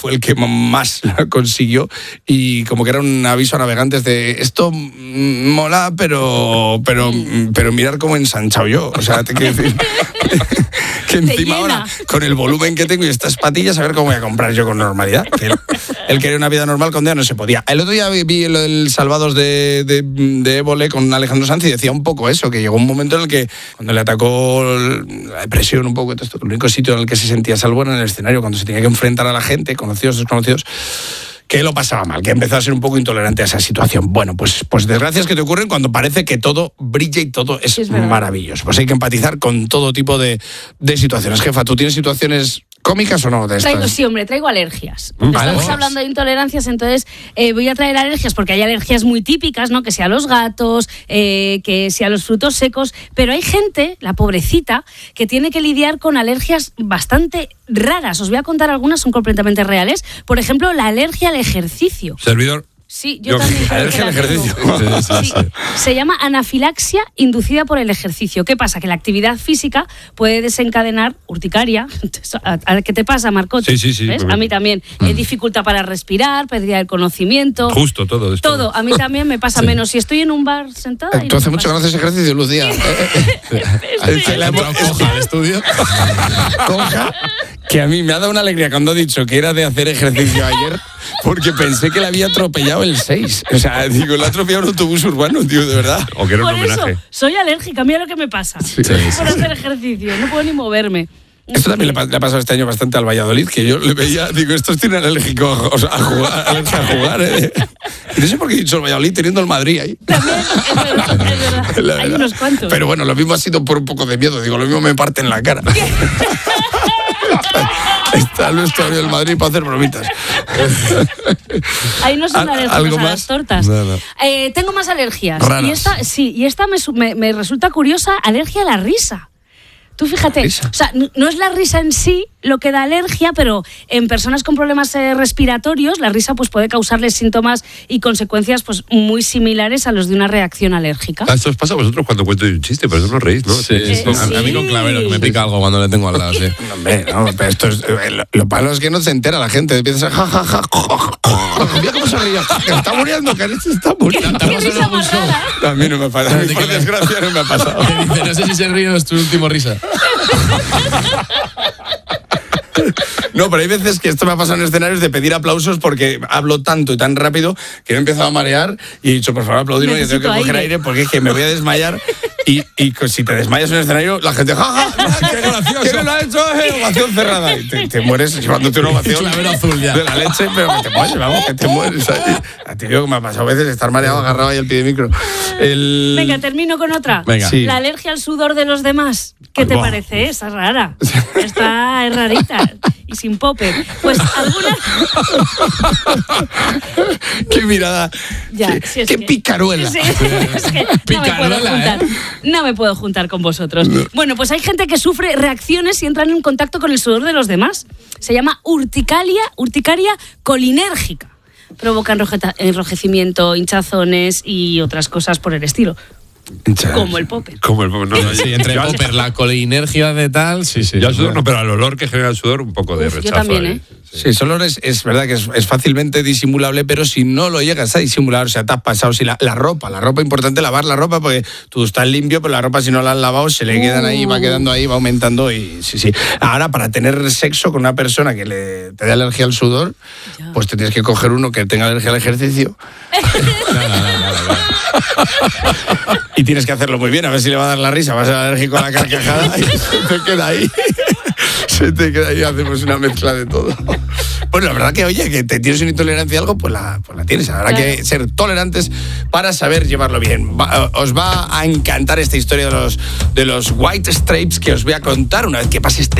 fue el que más la consiguió y como que era un aviso a navegantes de esto mola, pero mirar cómo he ensanchado yo. O sea, te quiero decir que encima ahora, con el volumen que tengo y estas patillas, a ver cómo voy a comprar yo con normalidad. Que él quería una vida normal, con DEA no se podía. El otro día vi lo del Salvados de Évole con Alejandro Sanz y decía un poco eso, que llegó un momento en el que cuando le atacó la depresión un poco, el único sitio en el que se sentía salvo era en el escenario, cuando se tenía que enfrentar a la gente, conocidos, desconocidos, que lo pasaba mal, que empezó a ser un poco intolerante a esa situación. Bueno, pues desgracias que te ocurren cuando parece que todo brilla y todo es maravilloso. Pues hay que empatizar con todo tipo de situaciones. Jefa, ¿tú tienes situaciones cómicas o no de estas? Sí, hombre, traigo alergias. Estamos hablando de intolerancias, entonces voy a traer alergias porque hay alergias muy típicas, ¿no? Que sea a los gatos, que sea a los frutos secos, pero hay gente, la pobrecita, que tiene que lidiar con alergias bastante raras. Os voy a contar algunas, son completamente reales. Por ejemplo, la alergia al ejercicio. Servidor. Sí, yo también. Alergia al ejercicio. Sí. Se llama anafilaxia inducida por el ejercicio. ¿Qué pasa? Que la actividad física puede desencadenar urticaria. ¿Qué te pasa, Marcot? Sí. ¿Ves? A mí también. Dificultad para respirar, pérdida del conocimiento. Justo, todo esto. Todo. A mí también me pasa menos si estoy en un bar sentada. ¿Tú hace mucho que no haces ejercicio, Lucía? Conja al estudio. Conja, que a mí me ha dado una alegría cuando ha dicho que era de hacer ejercicio ayer, porque pensé que le había atropellado el 6. O sea, digo, le ha atropellado un autobús urbano, tío, de verdad. O que era un Por homenaje. eso, soy alérgica, mira lo que me pasa. Por hacer ejercicio, no puedo ni moverme. Esto también le ha pasado este año bastante al Valladolid, que yo le veía, digo, estos tienen alérgico a jugar. Y no sé por qué he dicho el Valladolid teniendo el Madrid ahí. También, es verdad. Hay unos cuantos. Pero bueno, lo mismo ha sido por un poco de miedo, digo, lo mismo me parte en la cara. Está el vestuario del Madrid para hacer bromitas. Ahí no son alérgicos a las tortas. No. Tengo más alergias. Raras. Y esta me resulta curiosa, alergia a la risa. Tú fíjate, o sea, no es la risa en sí lo que da alergia, pero en personas con problemas respiratorios, la risa pues puede causarles síntomas y consecuencias pues muy similares a los de una reacción alérgica. Esto os pasa a vosotros cuando cuento un chiste, por eso no reís, ¿no? Sí. A mí con Clavero, que me pica algo cuando le tengo al lado, sí. Hombre, no, pero esto es, lo malo es que no se entera la gente. Empieza a mira cómo se ríe. Está muriendo, que se está muriendo. ¿Qué risa más rara? A mí no me pasa. Por desgracia no me ha pasado. Dice, no sé si se ríe o es tu último risa. No, pero hay veces que esto me ha pasado en escenarios de pedir aplausos porque hablo tanto y tan rápido que me he empezado a marear y he dicho, por favor, aplaudirme, que tengo que coger aire porque es que me voy a desmayar y si te desmayas en el escenario, la gente, ¡ja! ¡Qué gracioso! ¿Quién lo ha hecho? Ovación cerrada. Y te mueres llevándote una ovación azul ya. de la leche, pero que te mueres, vamos, que te mueres ahí. A ti digo que me ha pasado a veces estar mareado, agarrado ahí al pie de micro. Venga, termino con otra. Venga. Sí. La alergia al sudor de los demás. ¿Qué te parece? Esa es rara. Esta es rarita. Y sin popper. Pues algunas... ¡Qué mirada! Ya, ¡Qué picaruela! Sí, es que no me puedo juntar con vosotros. No. Bueno, pues hay gente que sufre reacciones y entran en contacto con el sudor de los demás. Se llama urticaria colinérgica. Provoca enrojecimiento, hinchazones y otras cosas por el estilo. Como el popper. No, sí, entre el popper, la colinergia de tal, sí. Yo al sudor no, pero al olor que genera el sudor, un poco de rechazo. Yo también, ¿eh? Sí, ese olor es verdad que es fácilmente disimulable, pero si no lo llegas a disimular, o sea, te has pasado, si la ropa, importante lavar la ropa, porque tú estás limpio, pero la ropa si no la has lavado se le quedan ahí, va quedando ahí, va aumentando y sí. Ahora, para tener sexo con una persona que te dé alergia al sudor, pues te tienes que coger uno que tenga alergia al ejercicio. Y tienes que hacerlo muy bien, a ver si le va a dar la risa, va a ser alérgico a la carcajada y se te queda ahí, hacemos una mezcla de todo. Bueno, la verdad que, oye, que te tienes una intolerancia a algo, pues la tienes. Habrá que ser tolerantes para saber llevarlo bien. Os va a encantar esta historia de los White Stripes que os voy a contar una vez que pase este